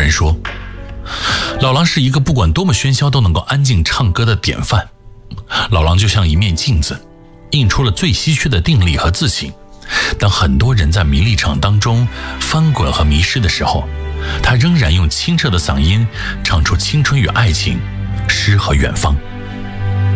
人说，老狼是一个不管多么喧嚣都能够安静唱歌的典范。老狼就像一面镜子，映出了最稀缺的定力和自信。当很多人在名利场当中翻滚和迷失的时候，他仍然用清澈的嗓音唱出青春与爱情、诗和远方。